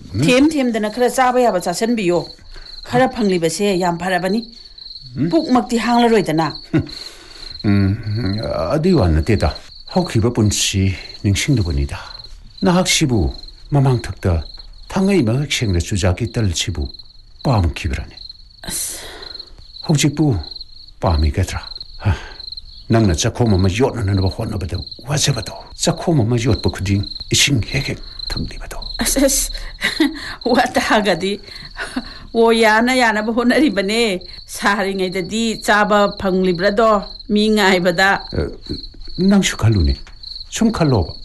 ꯊꯦꯝ ꯊꯦꯝꯗꯅ ꯈꯔ ꯆꯥꯕ ꯌꯥꯕ ꯆꯥꯁꯟꯕꯤꯌꯣ ꯈꯔ ꯐꯪꯂꯤꯕꯁꯦ ꯌꯥꯝ ꯐꯔꯕꯅꯤ ꯄꯨꯛꯃꯛꯇꯤ ꯍꯥꯡꯂꯔꯣꯏꯗꯅ ꯑꯗꯨꯏ ꯋꯥ ꯅꯠꯇꯦꯗ ꯍꯧꯈꯤꯕ ꯄꯨꯟꯁꯤ ꯅꯤꯡꯁꯤꯡꯂꯨꯕꯅꯤꯗ ꯅꯍꯥꯛꯁꯤꯕꯨ ꯃꯃꯥꯡꯊꯛꯇ ꯊꯥꯡꯉꯩ ꯃꯌꯦꯛ ꯁꯦꯡꯅ ꯆꯨꯖꯥꯛꯀꯤ ꯇꯜꯁꯤꯕꯨ ꯄꯥꯝꯈꯤꯕ꯭ꯔꯅꯦ ꯍꯧꯖꯤꯛꯄꯨ ꯄꯥꯝꯃꯤꯒꯗ꯭ꯔꯥ ꯅꯪꯅ ꯆꯈꯣꯝ ꯑꯃ ꯌꯣꯠꯅꯅꯕ ꯍꯣꯠꯅꯕꯗ ꯋꯥꯖꯕꯗꯣ ꯆꯈꯣꯝ ꯑꯃ ꯌꯣꯠꯄ ꯈꯨꯗꯤꯡ ꯏꯁꯤꯡ ꯍꯦꯛ ꯍꯦꯛ ꯊꯛꯂꯤꯕꯗꯣ ꯑꯁ ꯋꯥ ꯇꯥꯒꯗꯤ ꯑꯣ ꯌꯥꯅ ꯌꯥꯅꯕ ꯍꯣꯠꯅꯔꯤꯕꯅꯦ ꯁꯥꯔꯤꯉꯩꯗꯗꯤ ꯆꯥꯕ ꯐꯪꯂꯤꯕ꯭ꯔꯗꯣ ꯃꯤ ꯉꯥꯏꯕꯗ ꯅꯪꯁꯨ ꯈꯜꯂꯨꯅꯦ ꯁꯨꯝ ꯈꯜꯂꯣꯕ